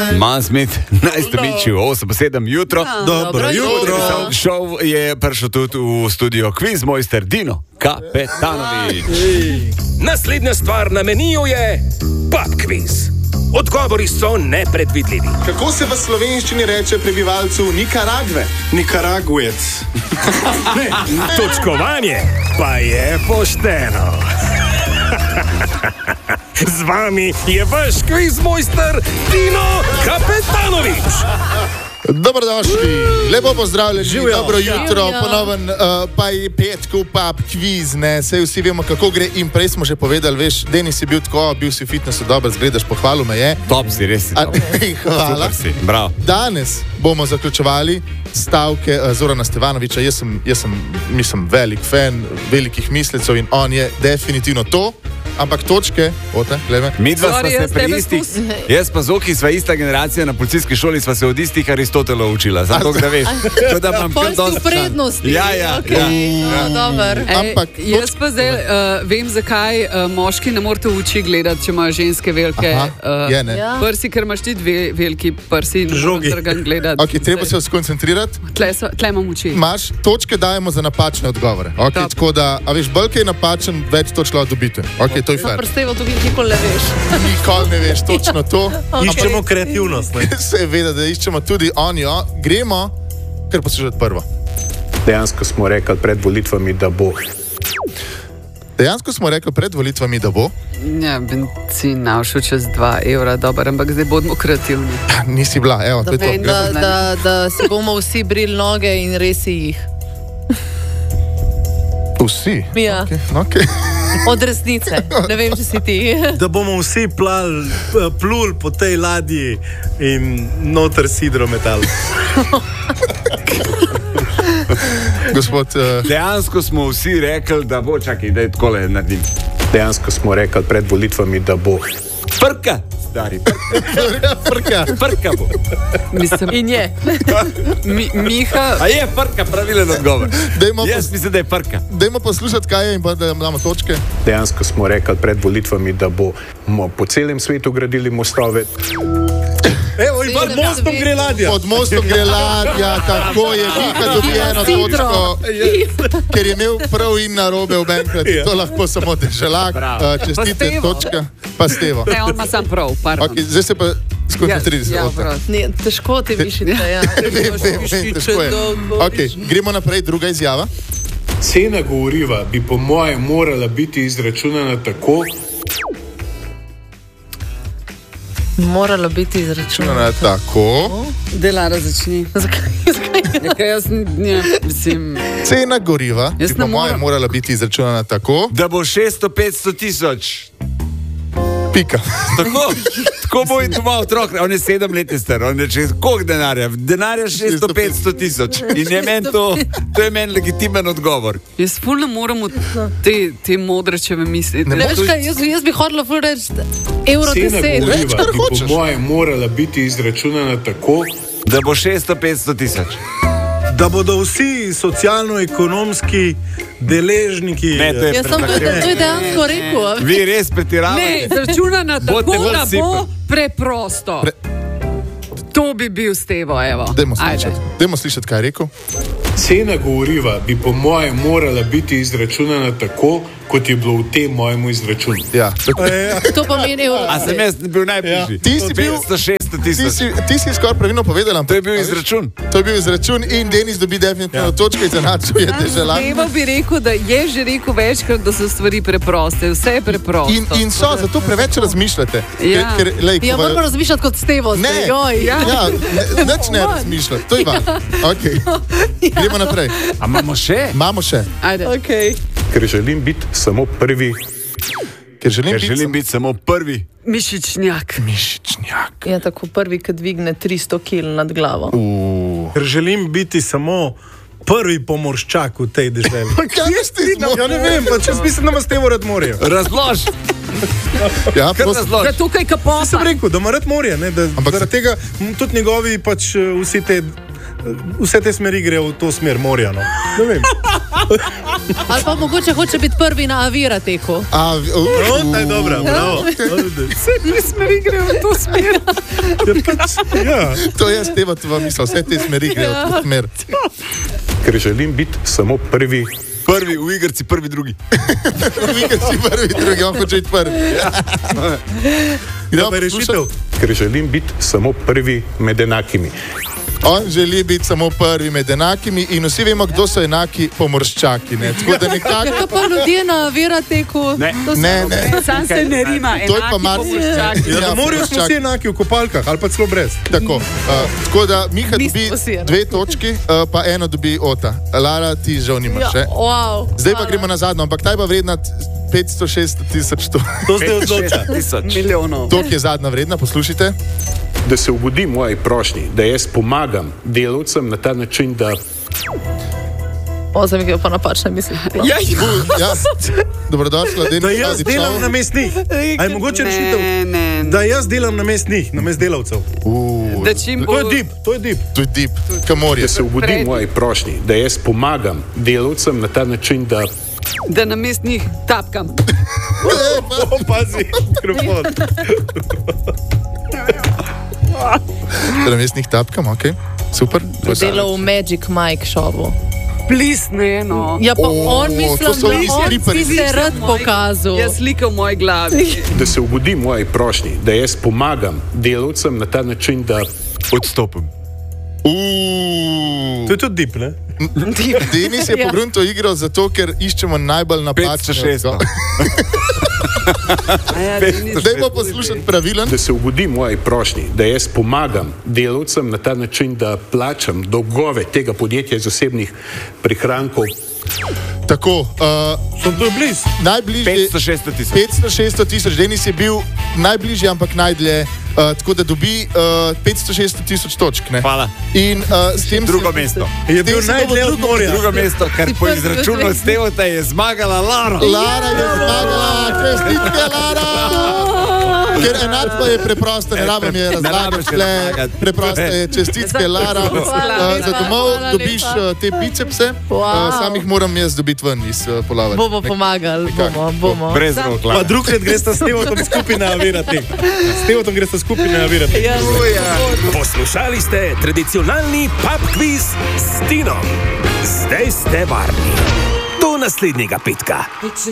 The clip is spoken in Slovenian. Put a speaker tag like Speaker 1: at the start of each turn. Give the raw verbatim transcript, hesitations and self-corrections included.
Speaker 1: Man Smith, najstomiči v osem sedem jutro.
Speaker 2: Ja, dobro jutro.
Speaker 1: Šov je prišel tudi v studio Quiz mojster Dino Kapetanovič.
Speaker 3: Naslednja stvar na meniju je pub quiz. Odgovori so nepredvidljivi.
Speaker 4: Kako se v slovenščini reče prebivalcu Nikaragve?
Speaker 2: Nikaraguec.
Speaker 3: Točkovanje pa je pošteno. Z vami je vaš quiz mojster Dino Kapetanovič.
Speaker 4: Dobrodošli, lepo pozdravljeni,
Speaker 2: Živijo.
Speaker 4: dobro jutro,
Speaker 2: Živijo.
Speaker 4: ponoven uh, pa je petko, pa kviz, ne, sej vsi vemo, kako gre in prej smo že povedali, veš, Denis je bil tako, bil si v fitnessu, dobro zgledaš, pohvalil me je.
Speaker 1: Top si, res si
Speaker 4: A,
Speaker 1: top.
Speaker 4: hvala.
Speaker 1: Super si, bravo.
Speaker 4: Danes bomo zaključevali stavke uh, Zorana Stevanoviča, jaz sem, jaz sem, mislim, velik fan velikih mislecev in on je definitivno to. Ampak točke, ote, glede.
Speaker 1: Mi dva sva
Speaker 5: Sorry,
Speaker 1: se
Speaker 5: jaz
Speaker 1: pri
Speaker 5: tebe
Speaker 1: istih,
Speaker 5: spustim.
Speaker 1: jaz pa Zoki sva ista generacija, na policijski šoli sva se od istih Aristotelov učila, zato da veš. Tako da imam
Speaker 5: Pol
Speaker 1: kar
Speaker 5: si v
Speaker 1: dosti
Speaker 5: prednosti.
Speaker 1: Ja, ja,
Speaker 5: Okej.
Speaker 1: ja.
Speaker 5: No, dober.
Speaker 4: Ej, Ampak-
Speaker 5: Ej, jaz pa zdaj uh, vem, zakaj uh, moški ne morete v oči gledati, če imajo ženske velike
Speaker 4: Aha,
Speaker 5: uh,
Speaker 4: je, ne.
Speaker 5: ja. prsi, ker imaš ti dve veliki prsi in
Speaker 2: Žogi.
Speaker 5: trgan gledati.
Speaker 4: Ok, treba se skoncentrirati.
Speaker 5: Tle, so, tle imam oči.
Speaker 4: Imaš, točke dajemo za napačne odgovore. Okay,
Speaker 5: Dobro.
Speaker 4: tako da, a veš, bolj kaj je napačen, več točk lahko dobite. Ok, to je
Speaker 6: No,
Speaker 4: fair.
Speaker 6: prstevo tukaj nikoli ne veš.
Speaker 4: Nikoli ne veš točno to.
Speaker 2: Iščemo kreativnost. Ne?
Speaker 4: Seveda, da iščemo tudi onijo. Gremo, kar poslušati prvo.
Speaker 7: Dejansko smo rekli pred volitvami, da bo.
Speaker 4: Dejansko smo rekli pred volitvami, da bo.
Speaker 5: Ja, bencin našel čez dva evra, dober, ampak zdaj bodimo kreativni.
Speaker 4: Nisi bila, evo, to je to.
Speaker 6: Da,
Speaker 4: Gremo.
Speaker 6: da, da si bomo vsi brili noge in resi jih.
Speaker 4: Vsi.
Speaker 6: Ja.
Speaker 4: Okay, okay.
Speaker 6: Od resnice. Ne vem, če si ti.
Speaker 2: Da bomo vsi plal, plul po tej ladji in noter sidro metal.
Speaker 4: Gospod, uh,
Speaker 1: Dejansko smo vsi rekli, da bo, čakaj, da je takole naredim.
Speaker 7: Dejansko smo rekli pred volitvami, da bo.
Speaker 1: Prka, stari,
Speaker 4: prka.
Speaker 1: prka bo.
Speaker 5: Mislim,
Speaker 6: In je.
Speaker 5: mi, Miha,
Speaker 1: A je prka pravilen odgovor?
Speaker 4: Dajmo,
Speaker 1: Jaz
Speaker 4: pos,
Speaker 1: mislim, da je prka.
Speaker 4: dajmo poslušati, kaj je in pa da damo točke.
Speaker 7: Dejansko smo rekli pred volitvami, da bomo po celem svetu gradili mostove.
Speaker 2: Evo, in pod mostom gre ladja.
Speaker 4: Pod mostom gre ladja, tako je, Miha dobi eno točko, ker je imel prav in narobe v enkrat.
Speaker 2: Ja.
Speaker 4: To lahko samo deželak,
Speaker 1: Bravo.
Speaker 4: uh, čestite,
Speaker 5: Stevo.
Speaker 4: točka, pa stevo.
Speaker 5: ne, on ima sam prav, pardon.
Speaker 4: Okay, zdaj se pa skoncentriraj se.
Speaker 5: ja,
Speaker 4: Ote.
Speaker 5: prav.
Speaker 6: Ne, težko ti mišite. Ja.
Speaker 4: Vem, vem, vem, težko je. Okay, gremo naprej, druga izjava.
Speaker 8: Cena goriva bi po mojem morala biti izračunana tako,
Speaker 6: Moralo biti izračunano.
Speaker 4: No, tako.
Speaker 5: Delara začni.
Speaker 6: Zakaj? Zakaj?
Speaker 5: Ja, kaj jaz, ja, mislim,
Speaker 4: Cena goriva
Speaker 5: Jaz
Speaker 4: bi po
Speaker 5: ne
Speaker 4: mojem
Speaker 5: morem.
Speaker 4: morala biti izračunana tako.
Speaker 1: Da bo šeststo, petsto tisoč.
Speaker 4: Pika.
Speaker 1: Tako, tako bo in doma otrok, on je sedem let star, on je čez koliko denarja? Denarja šeststo, petsto tisoč. In je meni to, to je meni legitimen odgovor.
Speaker 5: jaz ful ne morem v te, te modrečeve misliti.
Speaker 4: Ne
Speaker 6: Ne veš kaj, jaz, jaz bi hodila ful reči evro
Speaker 8: cena
Speaker 6: deset.
Speaker 8: goriva bi po
Speaker 4: hočeš.
Speaker 8: mojem morala biti izračunana tako,
Speaker 1: Da bo šeststo, petsto tisoč.
Speaker 2: Da bodo vsi socialno-ekonomski deležniki.
Speaker 1: Ne, to je
Speaker 6: Jaz sem to, to je dejansko rekel.
Speaker 1: Vi res pretiravate.
Speaker 5: Ne, zračunana
Speaker 1: Bote
Speaker 5: tako,
Speaker 1: bolj
Speaker 5: da bo
Speaker 1: simpel.
Speaker 5: preprosto.
Speaker 4: Pre-
Speaker 5: To bi bil Stevo, evo.
Speaker 4: Dajmo
Speaker 5: Ajde.
Speaker 4: slišati, dajmo slišati, kaj je rekel.
Speaker 8: cena goriva bi po mojem morala biti izračunana tako, kot je bilo v tem mojemu izračunu.
Speaker 4: Ja.
Speaker 6: To pomeni evro
Speaker 1: A sem
Speaker 6: deset.
Speaker 1: jaz bil najbližji?
Speaker 4: Ti si bil-
Speaker 1: petsto, šeststo
Speaker 4: Ti
Speaker 1: tisoč.
Speaker 4: si, ti si skoraj pravilno povedal, ampak
Speaker 1: To je bil
Speaker 4: a veš,
Speaker 1: izračun.
Speaker 4: To je bil izračun in Denis dobi definitivno ja. točke in zanačuje deželak.
Speaker 5: Stevo bi rekel, da je že rekel večkrat, da so stvari preproste. Vse je preprosto.
Speaker 4: In, in so, zato preveč razmišljate.
Speaker 5: Ja.
Speaker 4: Ker, ker, lej,
Speaker 6: Ja,
Speaker 4: ko-
Speaker 6: moramo razmišljati kot Stevo.
Speaker 4: Ne,
Speaker 6: zdaj, joj.
Speaker 4: ja, ne, nič ne razmišljati, to je van. Okay. Gremo naprej.
Speaker 1: A imamo še?
Speaker 4: Imamo še,
Speaker 5: Ajde.
Speaker 6: Okay.
Speaker 7: Ker želim biti samo prvi.
Speaker 4: ker želim
Speaker 1: Ker
Speaker 4: biti
Speaker 1: želim biti samo prvi.
Speaker 5: Mišičnjak.
Speaker 4: mišičnjak.
Speaker 6: Je tako prvi, ki dvigne tristo kilogramov nad glavo.
Speaker 4: Uh.
Speaker 2: Ker želim biti samo prvi pomorščak v tej državi.
Speaker 4: Kaj veš ti?
Speaker 2: Ja, ne vem, pa če mislim, da vas te vrati morje.
Speaker 1: Razlož.
Speaker 4: Ja,
Speaker 1: Kar
Speaker 4: prosim.
Speaker 1: razlož.
Speaker 5: Da tukaj
Speaker 2: Jaz sem
Speaker 5: kapota.
Speaker 2: rekel, da ima rad morje, ne, da
Speaker 4: Ampak
Speaker 2: zaradi tega m, tudi njegovi pač eh, vsi te vse te smeri grejo v to smer morja. No. Ne vem.
Speaker 6: Ali pa mogoče hoče biti prvi na avira teku.
Speaker 4: A, uh,
Speaker 2: No, ta je dobra, bravo.
Speaker 5: Vse te smeri grejo v to smer.
Speaker 2: Ja, pač, ja.
Speaker 4: To je Steva, tvoja misel, vse te smeri grejo v to smer.
Speaker 7: Ker želim biti samo prvi.
Speaker 1: Prvi v igrici, prvi, drugi.
Speaker 4: Vi, ker si prvi, drugi, on hoče iti prvi.
Speaker 2: Kdo pa je rešitev?
Speaker 7: Ker želim biti samo prvi med enakimi.
Speaker 4: On želi biti samo prvi med enakimi in vsi vemo, kdo so enaki pomorščaki. Ne? Tako da nekako...
Speaker 6: Kaj pa ljudje na avira teku?
Speaker 1: Ne.
Speaker 6: To so-
Speaker 4: Ne, ne.
Speaker 5: Sam se ne rima,
Speaker 4: To je pa
Speaker 5: enaki
Speaker 4: mar-
Speaker 5: pomorščaki.
Speaker 2: Ja, na morju smo
Speaker 4: pomorščaki.
Speaker 2: vsi enaki v kopalkah, ali pa celo brez.
Speaker 4: Tako, uh, tako da Miha
Speaker 6: Mi
Speaker 4: dobi
Speaker 6: smo vsi enaki.
Speaker 4: dve točki, uh, pa eno dobi Ota. Lara, ti žal nimaš
Speaker 6: Ja,
Speaker 4: še.
Speaker 6: wow.
Speaker 4: Zdaj pa gremo na zadnjo, ampak ta je pa vredna petsto šeststo tisoč. To
Speaker 2: To se odloča.
Speaker 1: Tisoč.
Speaker 5: Milijonov.
Speaker 4: To, ki je zadnja vredna, poslušajte.
Speaker 7: Da se ugodi moji prošnji, da jaz pomagam delavcem na ta način, da
Speaker 6: O, za mi je pa napačna misel.
Speaker 5: Ja,
Speaker 4: Ja, dobrodošla, Denis.
Speaker 2: Da jaz
Speaker 4: Radičov.
Speaker 2: delam na mest njih. A je mogoče
Speaker 5: Ne,
Speaker 2: rešitev?
Speaker 5: ne, ne.
Speaker 2: Da jaz delam na mest njih, na mest delavcev.
Speaker 4: Uh,
Speaker 5: Da čim
Speaker 2: To je
Speaker 5: bo...
Speaker 2: dip, to je dip.
Speaker 4: To je deep, kamor je.
Speaker 7: da se ugodi
Speaker 5: Pred-
Speaker 7: moji prošnji, da jaz pomagam delavcem na ta način, da
Speaker 5: Da na mest njih tapkam.
Speaker 2: O, pazi, mikrofon.
Speaker 4: Da namestnih tapkam, ok. Super.
Speaker 6: Delal v Magic Mike šovu.
Speaker 5: Plis, ne, no.
Speaker 6: Ja, pa
Speaker 4: O,
Speaker 6: on
Speaker 4: to
Speaker 6: mislim,
Speaker 4: so
Speaker 6: da
Speaker 4: oni
Speaker 6: on
Speaker 4: striperji.
Speaker 6: si se rad pokazal.
Speaker 5: Je slika v moji glavi.
Speaker 7: da se ugodi moji prošnji, da jaz pomagam delavcem na ta način, da
Speaker 1: Odstopim.
Speaker 4: Uuu.
Speaker 2: To je tudi dip, ne?
Speaker 4: Denis je
Speaker 6: Ja.
Speaker 4: pogrum to igro zato, ker iščemo najbolj napačne.
Speaker 1: petsto šeststo.
Speaker 5: A ja, Denis,
Speaker 4: Zdaj pa poslušati pravilen.
Speaker 7: da se ugodi moji prošnji, da jaz pomagam delavcem na ta način, da plačam dolgove tega podjetja iz osebnih prihrankov.
Speaker 4: Tako, uh,
Speaker 2: Sem to je bliz.
Speaker 4: najbližje.
Speaker 1: petsto šeststo tisoč.
Speaker 4: petsto šeststo tisoč, Denis je bil najbližji, ampak najdlje, uh, tako da dobi uh, petsto šeststo tisoč točk. Ne?
Speaker 1: Hvala.
Speaker 4: In uh, s tem
Speaker 1: Drugo
Speaker 4: se-
Speaker 1: mesto.
Speaker 2: Je
Speaker 4: s tem
Speaker 2: bil
Speaker 4: se bomo
Speaker 2: najdlje od
Speaker 4: drugo-
Speaker 2: morja.
Speaker 1: Drugo mesto, kar po
Speaker 6: prvi
Speaker 1: izračunu
Speaker 6: v
Speaker 1: Stevota je zmagala Lara.
Speaker 4: Lara je zmagala, čestitke, Lara! Ker enačba je preprosta, ne rabim je
Speaker 1: Ne rabiš
Speaker 4: razlagati,
Speaker 1: je
Speaker 4: tle,
Speaker 1: razlagati.
Speaker 4: preprosta je čestitke, Lara.
Speaker 6: Hvala
Speaker 4: Uh, za
Speaker 6: lepa,
Speaker 4: domov
Speaker 6: hvala
Speaker 4: dobiš
Speaker 6: lepa.
Speaker 4: uh, te bicepse,
Speaker 6: Wow.
Speaker 4: uh, sam jih moram jaz dobiti ven iz uh, polavanja.
Speaker 6: Bomo pomagali, bomo, bomo.
Speaker 1: Brez rok,
Speaker 2: Pa
Speaker 1: Lara.
Speaker 2: drugkrat greš s Stevotom skupaj na avira tek. S Stevotom greš skupaj na avira tek.
Speaker 6: Ja.
Speaker 3: Poslušali ste tradicionalni pub quiz s Tinom. Zdaj ste varni. Do naslednjega petka.